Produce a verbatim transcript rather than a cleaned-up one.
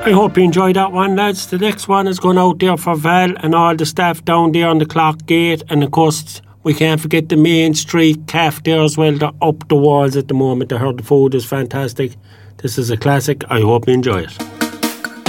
I hope you enjoyed that one, lads. The next one is going out there for Val and all the staff down there on the Clock Gate. And of course, we can't forget the Main Street Cafe there as well. They're up the walls at the moment. I heard the food is fantastic. This is a classic. I hope you enjoy it.